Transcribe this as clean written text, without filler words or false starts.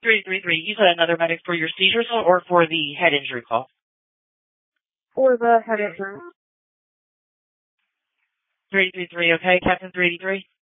333, you said another medic for your seizures or for the head injury call? For the head injury. 333, okay, Captain 383?